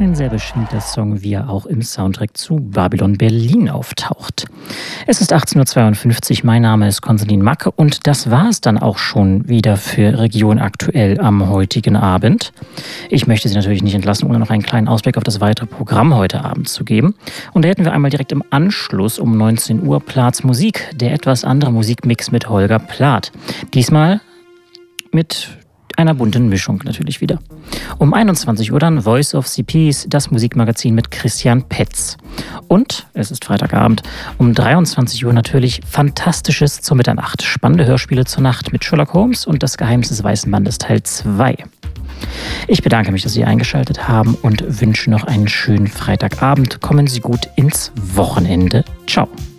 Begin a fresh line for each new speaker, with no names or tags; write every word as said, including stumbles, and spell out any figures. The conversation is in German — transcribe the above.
Ein sehr beschwingter Song, wie er auch im Soundtrack zu Babylon Berlin auftaucht. Es ist achtzehn Uhr zweiundfünfzig, mein Name ist Konstantin Macke und das war es dann auch schon wieder für Region Aktuell am heutigen Abend. Ich möchte Sie natürlich nicht entlassen, ohne noch einen kleinen Ausblick auf das weitere Programm heute Abend zu geben. Und da hätten wir einmal direkt im Anschluss um neunzehn Uhr Plats Musik, der etwas andere Musikmix mit Holger Plath. Diesmal mit einer bunten Mischung natürlich wieder. Um einundzwanzig Uhr dann Voice of C Ps, das Musikmagazin mit Christian Petz. Und, es ist Freitagabend, um dreiundzwanzig Uhr natürlich Fantastisches zur Mitternacht. Spannende Hörspiele zur Nacht mit Sherlock Holmes und das Geheimnis des Weißen Mannes Teil zwei. Ich bedanke mich, dass Sie eingeschaltet haben und wünsche noch einen schönen Freitagabend. Kommen Sie gut ins Wochenende. Ciao.